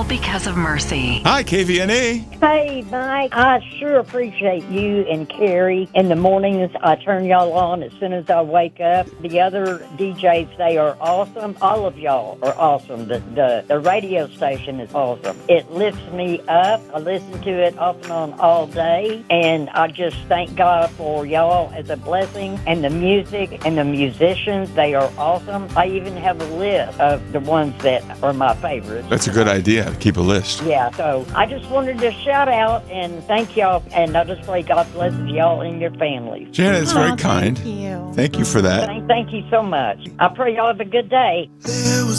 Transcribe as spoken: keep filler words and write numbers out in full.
because of Mercy. Hi, K V N A. Hey, Mike, I sure appreciate you and Carrie. In the mornings, I turn y'all on as soon as I wake up. The other D Js, they are awesome. All of y'all are awesome. The, the, the radio station is awesome. It lifts me up. I listen to it off and on all day, and I just thank God for y'all as a blessing. And the music and the musicians, they are awesome. I even have a list of the ones that are my favorites. That's a good idea, to keep a list. Yeah, so I just wanted to shout out and thank y'all, and I just pray God blesses y'all and your families. Janet, it's very Aw, kind. Thank you. Thank you for that. Thank, thank you so much. I pray y'all have a good day. There was